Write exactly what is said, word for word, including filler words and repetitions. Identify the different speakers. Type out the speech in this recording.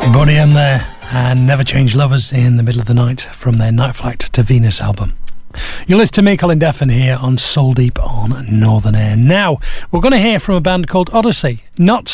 Speaker 1: Bonnie M there, and Never Change Lovers in the Middle of the Night from their Night Flight to Venus album. You're listening to me, Colin Deffin, here on Soul Deep on Northern Air. Now, we're going to hear from a band called Odyssey. Not